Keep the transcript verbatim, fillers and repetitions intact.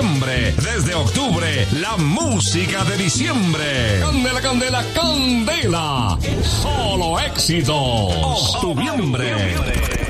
diciembre. Desde octubre, la música de diciembre. Candela, candela, candela. Solo éxitos. Octubre.